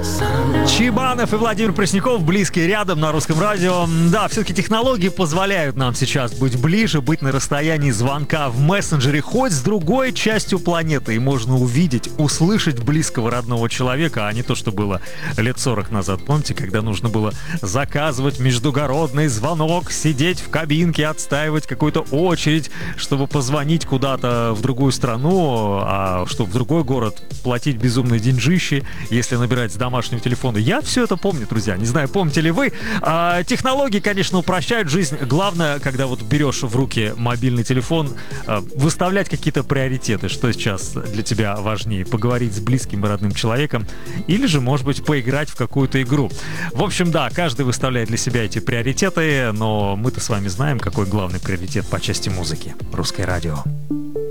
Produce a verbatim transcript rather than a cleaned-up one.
Чебанов и Владимир Пресняков, близкие рядом на Русском радио. Да, все-таки технологии позволяют нам сейчас быть ближе, быть на расстоянии звонка в мессенджере хоть с другой частью планеты. И можно увидеть, услышать близкого родного человека, а не то, что было лет сорок назад. Помните, когда нужно было заказывать междугородный звонок, сидеть в кабинке, отстаивать какую-то очередь, чтобы позвонить куда-то в другую страну, а чтобы в другой город платить безумные деньжищи, если набирать с домашнего телефона. Я все это помню, друзья. Не знаю, помните ли вы. А, технологии, конечно, упрощают жизнь. Главное, когда вот берешь в руки мобильный телефон, а, выставлять какие-то приоритеты. Что сейчас для тебя важнее? Поговорить с близким и родным человеком или же, может быть, поиграть в какую-то игру. В общем, да, каждый выставляет для себя эти приоритеты, но мы-то с вами знаем, какой главный приоритет по части музыки. Русское радио.